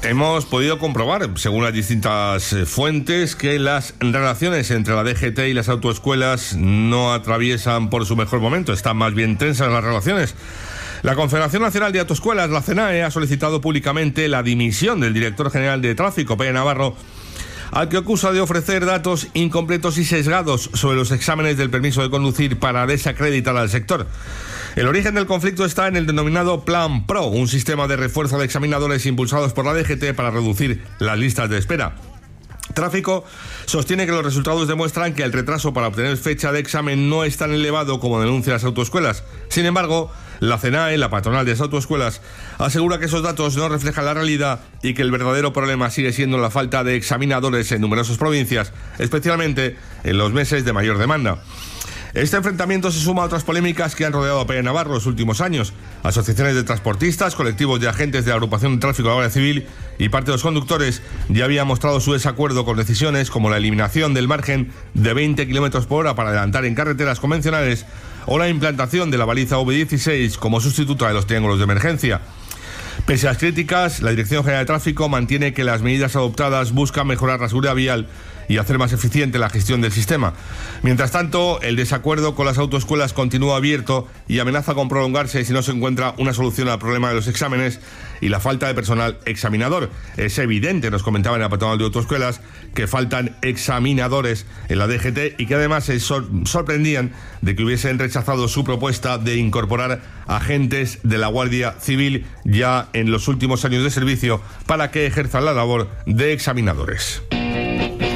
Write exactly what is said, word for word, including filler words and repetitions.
Hemos podido comprobar, según las distintas fuentes, que las relaciones entre la D G T y las autoescuelas no atraviesan por su mejor momento, están más bien tensas las relaciones. La Confederación Nacional de Autoescuelas, la CENAE, ha solicitado públicamente la dimisión del director general de Tráfico, Pere Navarro, al que acusa de ofrecer datos incompletos y sesgados sobre los exámenes del permiso de conducir para desacreditar al sector. El origen del conflicto está en el denominado Plan Pro, un sistema de refuerzo de examinadores impulsados por la D G T para reducir las listas de espera. Tráfico sostiene que los resultados demuestran que el retraso para obtener fecha de examen no es tan elevado como denuncian las autoescuelas. Sin embargo, la CENAE, la patronal de las autoescuelas, asegura que esos datos no reflejan la realidad y que el verdadero problema sigue siendo la falta de examinadores en numerosas provincias, especialmente en los meses de mayor demanda. Este enfrentamiento se suma a otras polémicas que han rodeado a Pere Navarro los últimos años. Asociaciones de transportistas, colectivos de agentes de la agrupación de tráfico de la Guardia Civil y parte de los conductores ya habían mostrado su desacuerdo con decisiones como la eliminación del margen de veinte kilómetros por hora para adelantar en carreteras convencionales o la implantación de la baliza V dieciséis como sustituta de los triángulos de emergencia. Pese a las críticas, la Dirección General de Tráfico mantiene que las medidas adoptadas buscan mejorar la seguridad vial y hacer más eficiente la gestión del sistema. Mientras tanto, el desacuerdo con las autoescuelas continúa abierto y amenaza con prolongarse si no se encuentra una solución al problema de los exámenes y la falta de personal examinador. Es evidente, nos comentaba en la patronal de autoescuelas, que faltan examinadores en la D G T y que además se sor- sorprendían de que hubiesen rechazado su propuesta de incorporar agentes de la Guardia Civil ya en los últimos años de servicio para que ejerzan la labor de examinadores.